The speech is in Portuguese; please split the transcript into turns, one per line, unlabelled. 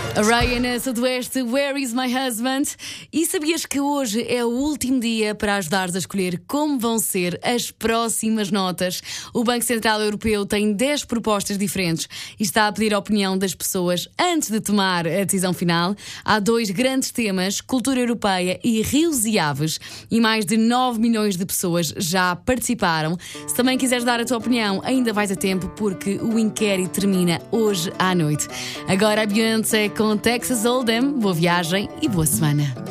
A Ryan, a Sudoeste, Where is my husband? E sabias que hoje é o último dia para ajudares a escolher como vão ser as próximas notas? O Banco Central Europeu tem 10 propostas diferentes e está a pedir a opinião das pessoas antes de tomar a decisão final. Há 2 grandes temas, cultura europeia e rios e aves. E mais de 9 milhões de pessoas já participaram. Se também quiseres dar a tua opinião, ainda vais a tempo porque o inquérito termina hoje à noite. Agora a Beyoncé com Texas Hold'em. Boa viagem e boa semana.